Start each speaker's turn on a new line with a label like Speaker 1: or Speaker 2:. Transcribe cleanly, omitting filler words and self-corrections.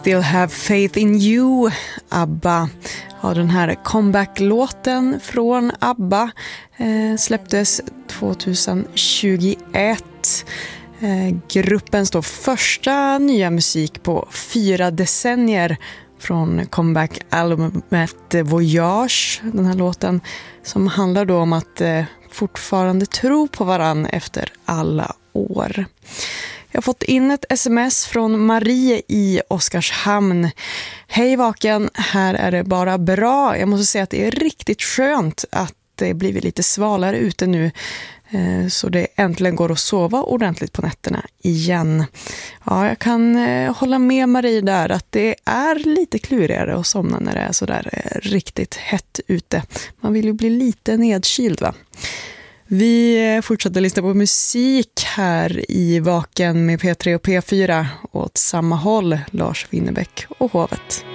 Speaker 1: Still have faith in you, ABBA. Ja, den här comeback-låten från ABBA släpptes 2021. Gruppens då första nya musik på 4 decennier från comeback-albumet Voyage. Den här låten som handlar då om att fortfarande tro på varann efter alla år. Jag har fått in ett sms från Marie i Oskarshamn. Hej Vaken, här är det bara bra. Jag måste säga att det är riktigt skönt att det blivit lite svalare ute nu. Så det äntligen går att sova ordentligt på nätterna igen. Ja, jag kan hålla med Marie där att det är lite klurigare att somna när det är så där riktigt hett ute. Man vill ju bli lite nedkyld, va? Vi fortsätter lyssna på musik här i Vaken med P3 och P4 åt samma håll, Lars Winnerbäck och Hovet.